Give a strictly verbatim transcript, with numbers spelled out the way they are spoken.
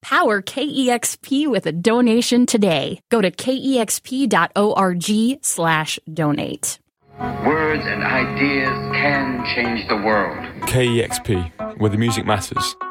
Power K E X P with a donation today. Go to kexp.org slash donate. Words and ideas can change the world. K E X P, where the music matters.